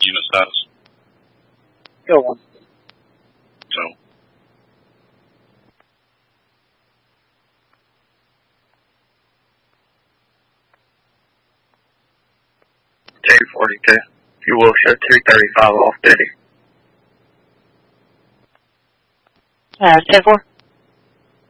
unit status? Go on. So. J42. You will show 235 off duty. 10-4.